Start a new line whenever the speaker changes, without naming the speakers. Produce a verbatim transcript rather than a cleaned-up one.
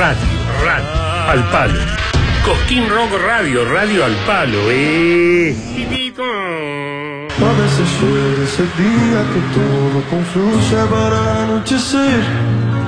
radio, radio, al palo. Cosquín Rock Radio, radio al palo, eh.
A veces llega ese día que todo confluye para anochecer.